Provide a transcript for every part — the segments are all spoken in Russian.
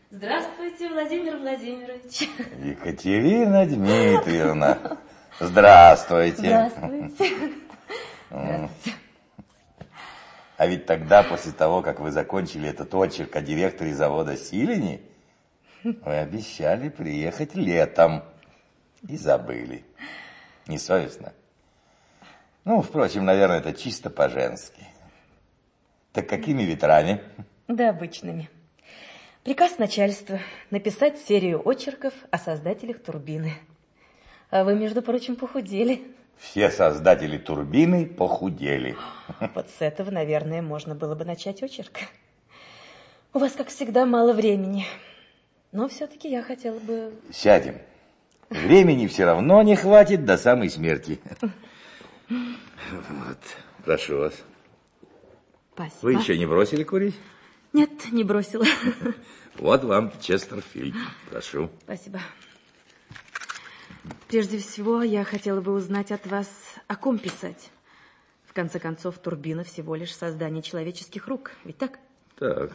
Здравствуйте, Владимир Владимирович. Екатерина Дмитриевна. Здравствуйте. Здравствуйте. Здравствуйте. А ведь тогда, после того, как вы закончили этот очерк о директоре завода Силени, вы обещали приехать летом и забыли. Несовестно? Ну, впрочем, наверное, это чисто по-женски. Так какими ветрами? Да, обычными. Приказ начальства написать серию очерков о создателях турбины. А вы, между прочим, похудели. Все создатели турбины похудели. Вот с этого, наверное, можно было бы начать очерк. У вас, как всегда, мало времени. Но все-таки я хотела бы... Сядем. Времени все равно не хватит до самой смерти. Вот, прошу вас. Спасибо. Вы еще не бросили курить? Нет, не бросила. Вот вам Честерфильд. Прошу. Спасибо. Прежде всего, я хотела бы узнать от вас, о ком писать. В конце концов, турбина всего лишь создание человеческих рук. Ведь так? Так.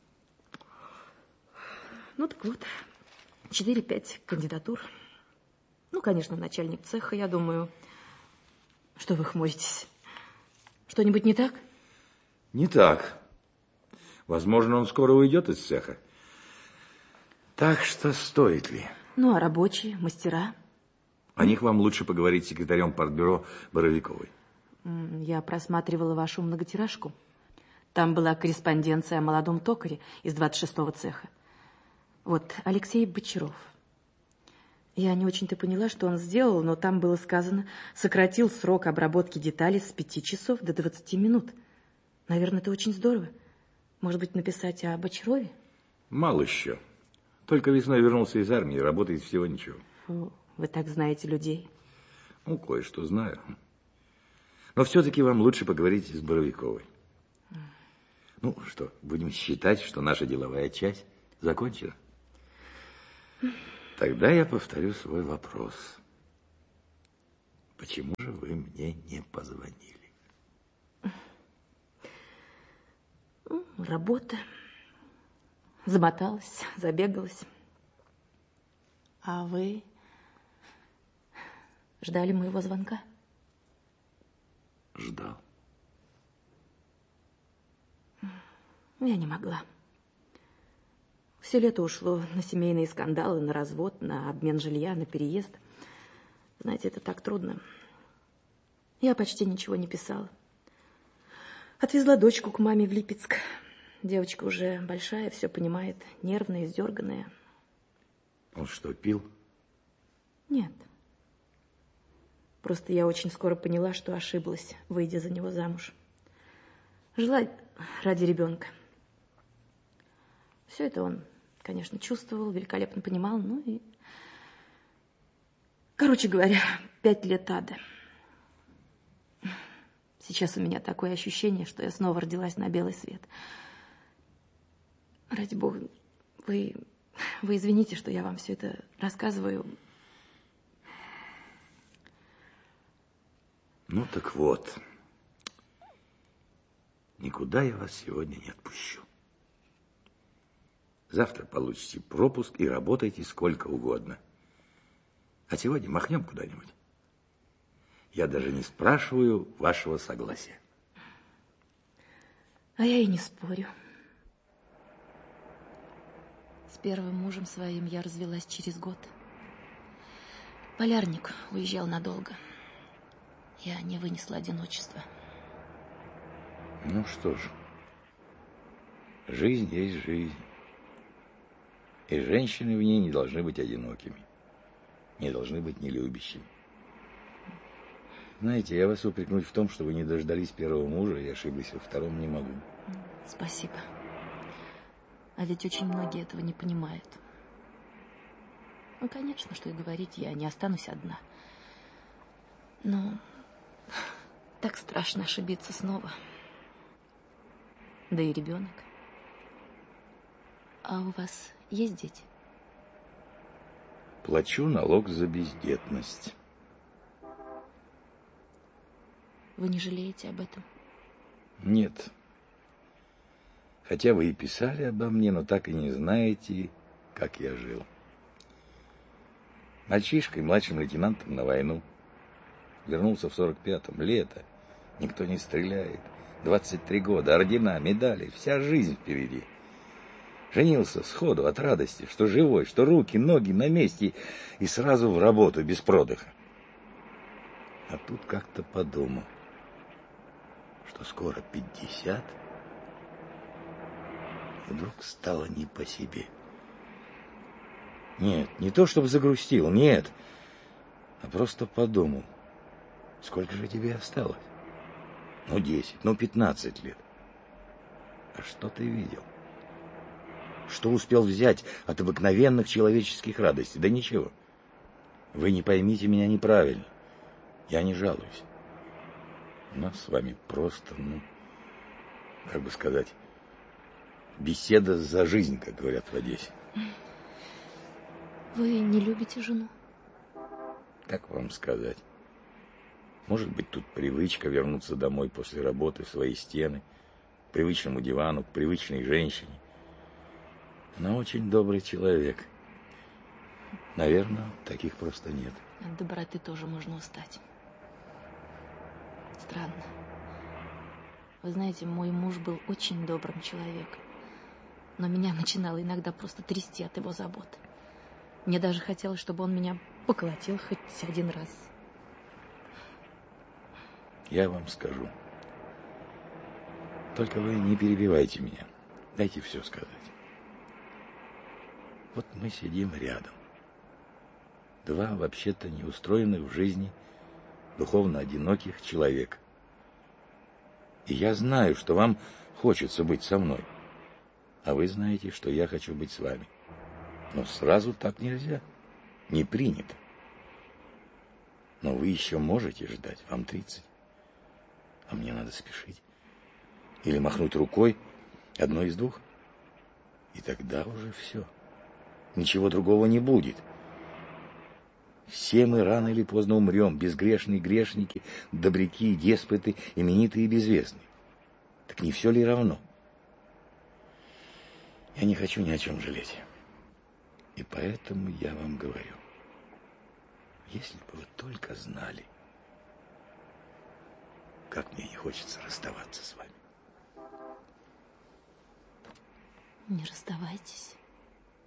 Ну так вот, 4-5 кандидатур. Ну, конечно, начальник цеха, я думаю. Что вы хмуритесь? Что-нибудь не так? Не так. Возможно, он скоро уйдет из цеха. Так что стоит ли? Ну, а рабочие, мастера? О них вам лучше поговорить с секретарем партбюро Боровиковой. Я просматривала вашу многотиражку. Там была корреспонденция о молодом токаре из 26-го цеха. Вот, Алексей Бочаров. Я не очень-то поняла, что он сделал, но там было сказано, сократил срок обработки деталей с 5 часов до 20 минут. Наверное, это очень здорово. Может быть, написать о Бочарове? Мало еще. Только весной вернулся из армии, работает всего ничего. Фу, вы так знаете людей. Ну, кое-что знаю. Но все-таки вам лучше поговорить с Боровиковой. Ну, что, будем считать, что наша деловая часть закончена? Тогда я повторю свой вопрос. Почему же вы мне не позвонили? Работа. Замоталась, забегалась. А вы ждали моего звонка? Ждал. Я не могла. Все лето ушло на семейные скандалы, на развод, на обмен жилья, на переезд. Знаете, это так трудно. Я почти ничего не писала. Отвезла дочку к маме в Липецк. Девочка уже большая, все понимает, нервная, издерганная. Он что, пил? Нет. Просто я очень скоро поняла, что ошиблась, выйдя за него замуж. Жила ради ребенка. Все это он, конечно, чувствовал, великолепно понимал. Ну и... Короче говоря, 5 лет ада. Сейчас у меня такое ощущение, что я снова родилась на белый свет. Ради бога, вы извините, что я вам все это рассказываю. Ну так вот, никуда я вас сегодня не отпущу. Завтра получите пропуск и работайте сколько угодно. А сегодня махнем куда-нибудь. Я даже не спрашиваю вашего согласия. А я и не спорю. С первым мужем своим я развелась через год. Полярник уезжал надолго. Я не вынесла одиночества. Ну что ж, жизнь есть жизнь. И женщины в ней не должны быть одинокими. Не должны быть нелюбящими. Знаете, я вас упрекнуть в том, что вы не дождались первого мужа и ошиблись во втором, не могу. Спасибо. А ведь очень многие этого не понимают. Ну, конечно, что и говорить, я не останусь одна. Но так страшно ошибиться снова. Да и ребенок. А у вас есть дети? Плачу налог за бездетность. Вы не жалеете об этом? Нет. Хотя вы и писали обо мне, но так и не знаете, как я жил. Мальчишкой, младшим лейтенантом на войну. Вернулся в 45-м, лето. Никто не стреляет. 23 года, ордена, медали, вся жизнь впереди. Женился сходу от радости, что живой, что руки, ноги на месте, и сразу в работу, без продыха. А тут как-то подумал, что скоро 50, и вдруг стало не по себе. Нет, не то чтобы загрустил, нет, а просто подумал, сколько же тебе осталось? 10, 15 лет. А что ты видел? Что успел взять от обыкновенных человеческих радостей? Да ничего. Вы не поймите меня неправильно. Я не жалуюсь. У нас с вами просто, как бы сказать, беседа за жизнь, как говорят в Одессе. Вы не любите жену? Как вам сказать? Может быть, тут привычка вернуться домой после работы в свои стены, к привычному дивану, к привычной женщине. Она очень добрый человек. Наверное, таких просто нет. От доброты тоже можно устать. Странно. Вы знаете, мой муж был очень добрым человеком. Но меня начинало иногда просто трясти от его забот. Мне даже хотелось, чтобы он меня поколотил хоть один раз. Я вам скажу. Только вы не перебивайте меня. Дайте все сказать. Вот мы сидим рядом. Два вообще-то неустроенных в жизни, духовно одиноких человека. И я знаю, что вам хочется быть со мной. А вы знаете, что я хочу быть с вами. Но сразу так нельзя. Не принято. Но вы еще можете ждать. Вам 30. А мне надо спешить. Или махнуть рукой. Одно из двух. И тогда уже все. Ничего другого не будет. Все мы рано или поздно умрем. Безгрешные грешники, добряки и деспоты, именитые и безвестные. Так не все ли равно? Я не хочу ни о чем жалеть. И поэтому я вам говорю. Если бы вы только знали, как мне не хочется расставаться с вами. Не расставайтесь.